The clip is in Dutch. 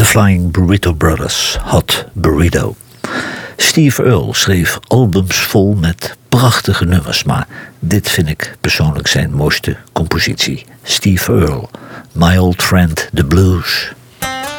Flying Burrito Brothers, Hot Burrito. Steve Earle schreef albums vol met prachtige nummers, maar dit vind ik persoonlijk zijn mooiste compositie. Steve Earle, My Old Friend the Blues.